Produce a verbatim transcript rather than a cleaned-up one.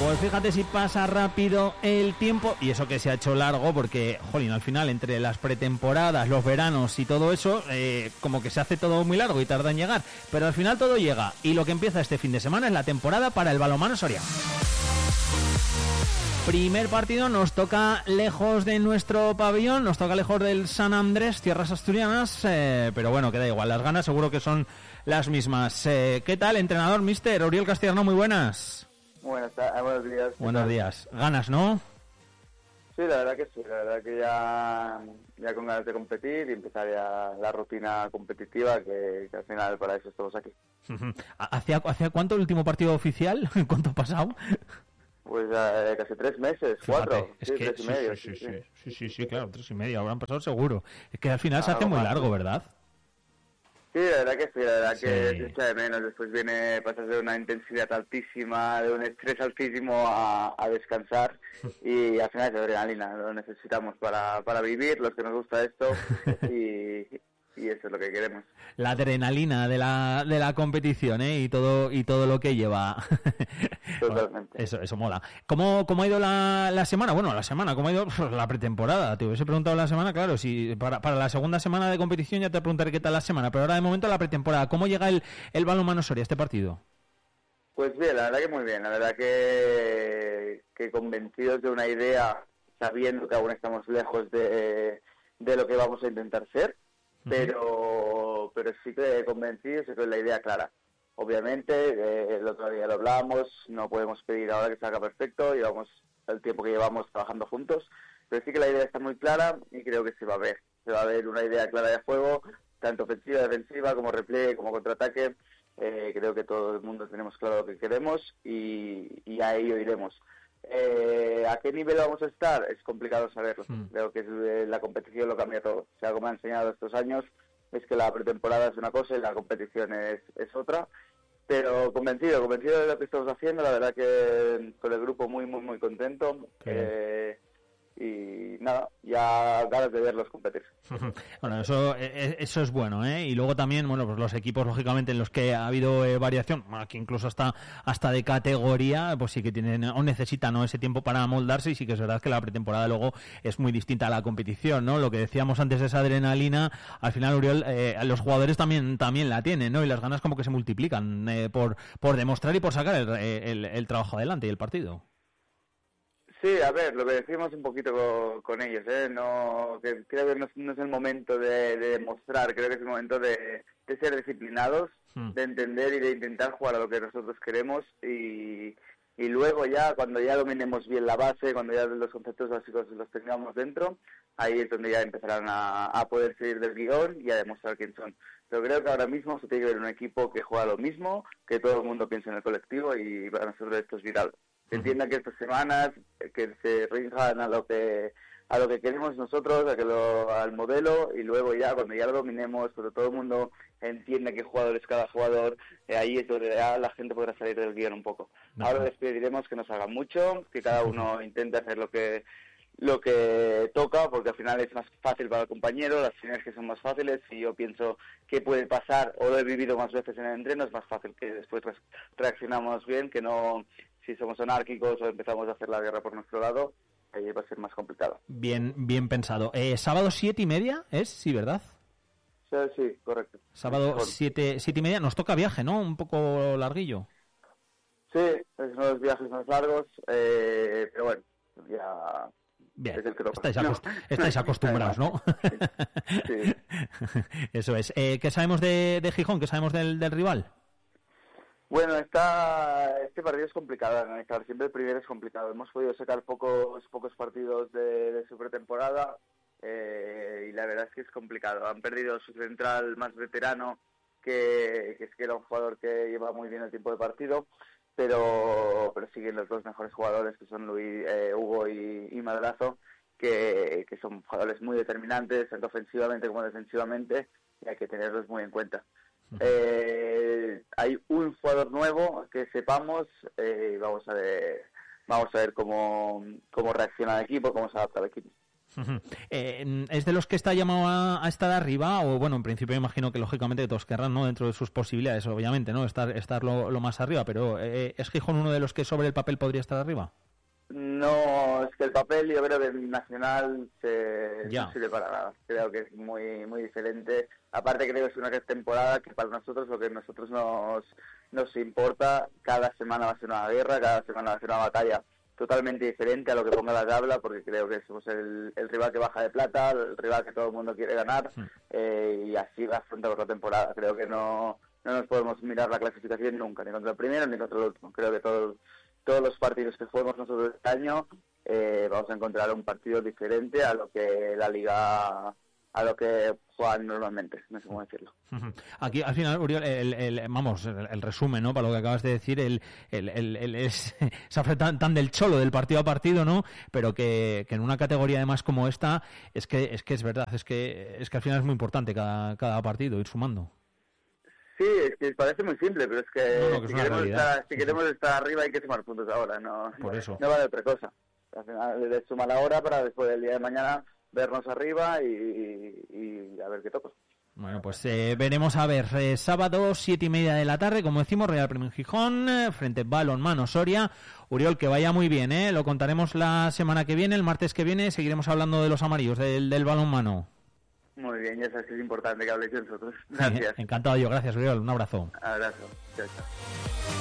Pues fíjate si pasa rápido el tiempo, y eso que se ha hecho largo, porque, jolín, al final, entre las pretemporadas, los veranos y todo eso, eh, como que se hace todo muy largo y tarda en llegar, pero al final todo llega, y lo que empieza este fin de semana es la temporada para el balonmano soriano. Primer partido nos toca lejos de nuestro pabellón, nos toca lejos del San Andrés, tierras asturianas, eh, pero bueno, queda igual, las ganas seguro que son las mismas. Eh, ¿Qué tal, entrenador, mister Oriol Castellano? Muy buenas. Buenas, buenos días. Buenos días. Ganas, ¿no? Sí, la verdad que sí, la verdad que ya, ya con ganas de competir y empezar ya la rutina competitiva, que, que al final para eso estamos aquí. ¿Hacia, hacia cuánto el último partido oficial? ¿Cuánto ha pasado? Pues eh, casi tres meses, Fíjate, cuatro, es sí, que, tres y sí, medio. Sí sí sí, sí, sí, sí, sí, sí, claro, tres y medio, habrán pasado seguro. Es que al final ah, se hace muy más. largo, ¿verdad? Sí, la verdad que sí, la verdad sí. que se echa de menos. Después viene, pasas de una intensidad altísima, de un estrés altísimo a, a descansar y al final es adrenalina, lo necesitamos para, para vivir, los que nos gusta esto y, y eso es lo que queremos. La adrenalina de la de la competición, ¿eh? Y todo y todo lo que lleva. Totalmente. Eso, eso mola. ¿Cómo, cómo ha ido la, la semana? Bueno, la semana, ¿cómo ha ido la pretemporada? Te hubiese preguntado la semana, claro, si para, para la segunda semana de competición ya te preguntaré qué tal la semana, pero ahora de momento la pretemporada. ¿Cómo llega el, el balonmano Soria a este partido? Pues bien, la verdad que muy bien, la verdad que, que convencidos de una idea, sabiendo que aún estamos lejos de, de lo que vamos a intentar ser, pero, pero sí que convencidos y con la idea clara. Obviamente, eh, el otro día lo hablábamos, no podemos pedir ahora que salga perfecto, llevamos el tiempo que llevamos trabajando juntos, pero sí que la idea está muy clara y creo que se va a ver. Se va a ver una idea clara de juego, tanto ofensiva, defensiva, como repliegue, como contraataque. Eh, creo que todo el mundo tenemos claro lo que queremos y, y a ello iremos. Eh, ¿A qué nivel vamos a estar? Es complicado saberlo. Mm. Creo que es, eh, la competición lo cambia todo. O sea, como me ha enseñado estos años, es que la pretemporada es una cosa y la competición es, es otra, pero convencido, convencido de lo que estamos haciendo, la verdad que con el grupo muy, muy, muy contento, eh, y nada, ya ganas de verlos competir. Bueno, eso eso es bueno, ¿eh? Y luego también, bueno, pues los equipos, lógicamente, en los que ha habido eh, variación, aquí incluso hasta hasta de categoría, pues sí que tienen o necesitan, ¿no?, ese tiempo para moldarse, y sí que es verdad que la pretemporada luego es muy distinta a la competición, ¿no? Lo que decíamos antes de esa adrenalina, al final, Oriol, eh, los jugadores también también la tienen, ¿no? Y las ganas como que se multiplican eh, por por demostrar y por sacar el, el, el trabajo adelante y el partido. Sí, a ver, lo que decimos un poquito con, con ellos, ¿eh? No, que creo que no, no es el momento de, de demostrar, creo que es el momento de, de ser disciplinados, hmm. de entender y de intentar jugar a lo que nosotros queremos y, y luego ya, cuando ya dominemos bien la base, cuando ya los conceptos básicos los tengamos dentro, ahí es donde ya empezarán a, a poder seguir del guión y a demostrar quién son. Pero creo que ahora mismo se tiene que ver un equipo que juega lo mismo, que todo el mundo piensa en el colectivo y para nosotros esto es vital. Se entienda que estas semanas que se rinjan a lo que a lo que queremos nosotros, a que lo, al modelo, y luego ya cuando ya lo dominemos, cuando todo el mundo entiende qué jugador es cada jugador, eh, ahí es donde ya la gente podrá salir del guión un poco. No. Ahora les pediremos que nos hagan mucho, que cada uno intente hacer lo que lo que toca, porque al final es más fácil para el compañero, las sinergias son más fáciles, y yo pienso que puede pasar, o lo he vivido más veces en el entreno, es más fácil que después reaccionamos bien, que no si somos anárquicos o empezamos a hacer la guerra por nuestro lado, ahí va a ser más complicado. Bien, bien pensado. Eh, ¿Sábado siete y media es? Sí, ¿verdad? Sí, sí, correcto. Sábado siete, siete y media. Nos toca viaje, ¿no? Un poco larguillo. Sí, es uno de los viajes más largos, eh, pero bueno, ya... Bien, es el que estáis, acost estáis acostumbrados, ¿no? Sí. Eso es. Eh, ¿Qué sabemos de, de Gijón? ¿Qué sabemos del, del rival? Bueno, está, este partido es complicado de analizar, siempre el primero es complicado. Hemos podido sacar pocos pocos partidos de, de su pretemporada eh, y la verdad es que es complicado. Han perdido su central más veterano, que, que es que era un jugador que lleva muy bien el tiempo de partido, pero pero siguen los dos mejores jugadores, que son Luis, eh, Hugo y, y Madrazo, que, que son jugadores muy determinantes, tanto ofensivamente como defensivamente, y hay que tenerlos muy en cuenta. Eh, hay un jugador nuevo que sepamos, eh, vamos a ver vamos a ver cómo, cómo reacciona el equipo, cómo se adapta el equipo. Eh, ¿Es de los que está llamado a, a estar arriba? O bueno, en principio imagino que lógicamente todos querrán, ¿no? Dentro de sus posibilidades, obviamente, ¿no? Estar, estar lo, lo más arriba, pero eh, ¿es Gijón uno de los que sobre el papel podría estar arriba? No, es que el papel yo creo que el Nacional se, Ya. no sirve para nada. Creo que es muy muy diferente. Aparte creo que es una temporada que para nosotros, lo que a nosotros nos, nos importa, cada semana va a ser una guerra, cada semana va a ser una batalla totalmente diferente a lo que ponga la tabla, porque creo que somos el, el rival que baja de plata, el rival que todo el mundo quiere ganar, sí. eh, y así va a afrontar la temporada. Creo que no, no nos podemos mirar la clasificación nunca, ni contra el primero ni contra el último. Creo que todos todos los partidos que juguemos nosotros este año eh, vamos a encontrar un partido diferente a lo que la Liga, a lo que juegan normalmente, no sé cómo decirlo. Aquí, al final, Uriol, el, el, vamos, el, el resumen, ¿no? Para lo que acabas de decir, el, el, el, el es, esa frase tan, tan del cholo, del partido a partido, ¿no? Pero que, que en una categoría además como esta, es que es que es verdad, es que es que al final es muy importante cada, cada partido, ir sumando. Sí, es que parece muy simple, pero es que, no, no, que si, es queremos estar, si sí, queremos sí. estar arriba hay que sumar puntos ahora, no, Por eso. no vale otra cosa. Al final le suma la hora para después del día de mañana vernos arriba y, y, y a ver qué toca. Bueno, pues eh, veremos a ver, eh, sábado, siete y media de la tarde, como decimos, Real Premio Gijón, eh, frente Balonmano Soria. Uriol, que vaya muy bien, ¿eh? Lo contaremos la semana que viene, el martes que viene, seguiremos hablando de los amarillos, del, del balonmano. Muy bien, ya sabes que es importante que habléis de nosotros. Gracias. Encantado yo, gracias, Uriol, un abrazo. Abrazo. Chao, chao.